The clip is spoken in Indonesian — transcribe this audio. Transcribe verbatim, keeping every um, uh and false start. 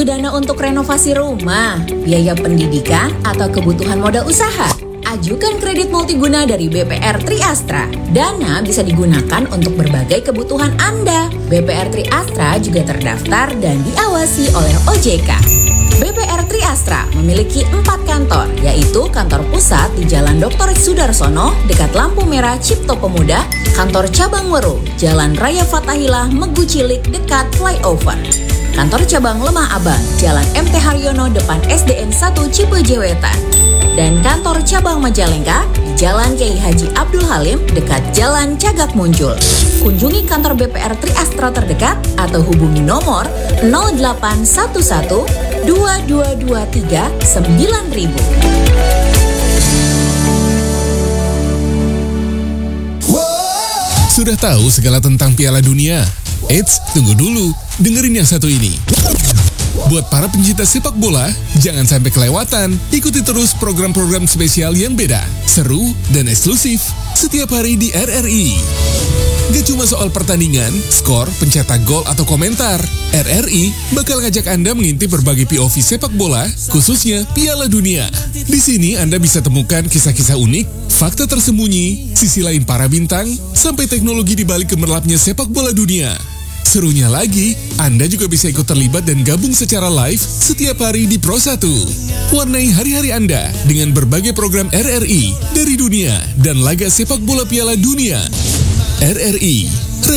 Butuh dana untuk renovasi rumah, biaya pendidikan, atau kebutuhan modal usaha? Ajukan kredit multiguna dari B P R Triastra. Dana bisa digunakan untuk berbagai kebutuhan Anda. B P R Triastra juga terdaftar dan diawasi oleh O J K. B P R Triastra memiliki empat kantor, yaitu kantor pusat di Jalan Doktor Sudarsono, dekat lampu merah Cipto Pemuda, kantor cabang Weru, Jalan Raya Fathahilah, Megu Cilik, dekat flyover. Kantor cabang Lemah Abang, Jalan M T Haryono, depan S D N satu Cipejewetan. Dan kantor cabang Majalengka di Jalan Kiai Haji Abdul Halim, dekat Jalan Cagak Muncul. Kunjungi kantor B P R Triastra terdekat atau hubungi nomor nol delapan satu satu dua dua dua tiga sembilan ribu. Sudah tahu segala tentang Piala Dunia? Eits, tunggu dulu, dengerin yang satu ini. Buat para pencinta sepak bola, jangan sampai kelewatan. Ikuti terus program-program spesial yang beda, seru, dan eksklusif setiap hari di R R I. Gak cuma soal pertandingan, skor, pencetak gol, atau komentar. R R I bakal ngajak Anda mengintip berbagai P O V sepak bola, khususnya Piala Dunia. Di sini Anda bisa temukan kisah-kisah unik, fakta tersembunyi, sisi lain para bintang, sampai teknologi di balik gemerlapnya sepak bola dunia. Serunya lagi, Anda juga bisa ikut terlibat dan gabung secara live setiap hari di Pro satu. Warnai hari-hari Anda dengan berbagai program R R I dari dunia dan laga sepak bola Piala Dunia. R R I,